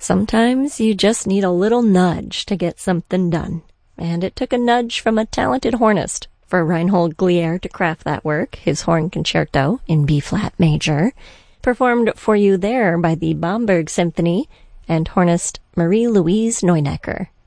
Sometimes you just need a little nudge to get something done. And it took a nudge from a talented hornist for Reinhold Glier to craft that work, his horn concerto in B-flat major, performed for you there by the Bamberg Symphony and hornist Marie-Louise Neunecker.